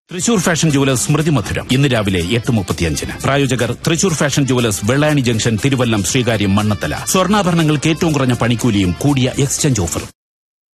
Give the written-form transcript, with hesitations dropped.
Thrissur fashion jewellers സ്മൃതി മധുരം ഇന്ന് രാവിലെ 8:35. പ്രായോജകർ Thrissur fashion jewellers Vellayani junction, Thiruvallam, Sreekaryam, Mannathala. സ്വർണ്ണാഭരണങ്ങൾക്ക് ഏറ്റവും കുറഞ്ഞ പണിക്കൂലിയും കൂടിയ എക്സ്ചേഞ്ച് ഓഫറും.